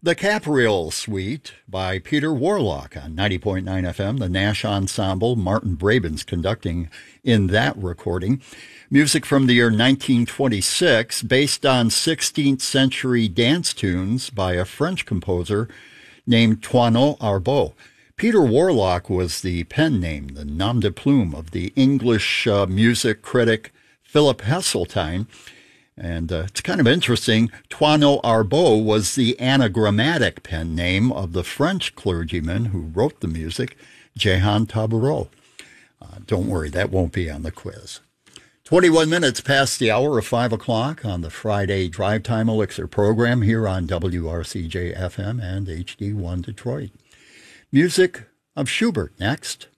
The Capriole Suite by Peter Warlock on 90.9 FM, the Nash Ensemble, Martin Brabens conducting in that recording. Music from the year 1926, based on 16th century dance tunes by a French composer named Toineau Arbeau. Peter Warlock was the pen name, the nom de plume of the English music critic Philip Heseltine. And it's kind of interesting, Toineau Arbeau was the anagrammatic pen name of the French clergyman who wrote the music, Jehan Tabarot. Don't worry, that won't be on the quiz. 21 minutes past the hour of 5 o'clock on the Friday Drive Time Elixir program here on WRCJ FM and HD1 Detroit. Music of Schubert next.